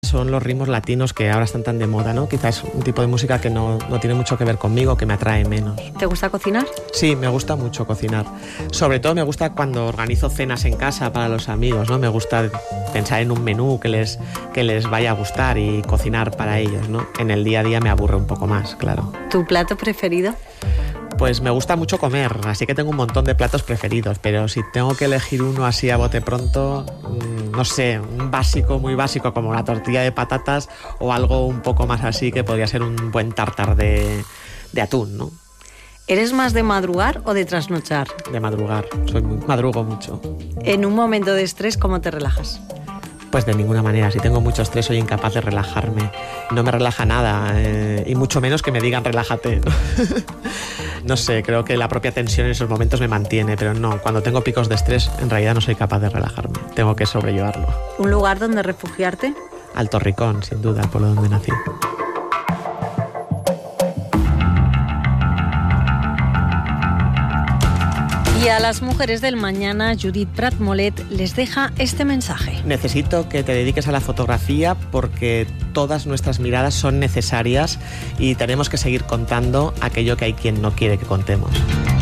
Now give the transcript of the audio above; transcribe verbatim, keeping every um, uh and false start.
Son los ritmos latinos que ahora están tan de moda, ¿no? Quizás un tipo de música que no, no tiene mucho que ver conmigo, que me atrae menos. ¿Te gusta cocinar? Sí, me gusta mucho cocinar. Sobre todo me gusta cuando organizo cenas en casa para los amigos, ¿no? Me gusta pensar en un menú que les, que les vaya a gustar y cocinar para ellos, ¿no? En el día a día me aburre un poco más, claro. ¿Tu plato preferido? Pues me gusta mucho comer, así que tengo un montón de platos preferidos, pero si tengo que elegir uno así a bote pronto, no sé, un básico, muy básico como la tortilla de patatas o algo un poco más así que podría ser un buen tartar de, de atún, ¿no? ¿Eres más de madrugar o de trasnochar? De madrugar, soy muy, madrugo mucho. En un momento de estrés, ¿cómo te relajas? Pues de ninguna manera, si tengo mucho estrés soy incapaz de relajarme, no me relaja nada, eh, y mucho menos que me digan relájate. No sé, creo que la propia tensión en esos momentos me mantiene, pero no, cuando tengo picos de estrés en realidad no soy capaz de relajarme, tengo que sobrellevarlo. ¿Un lugar donde refugiarte? Alto Ricón, sin duda, por donde nací. Y a las mujeres del mañana, Judith Prat Molet les deja este mensaje. Necesito que te dediques a la fotografía porque todas nuestras miradas son necesarias y tenemos que seguir contando aquello que hay quien no quiere que contemos.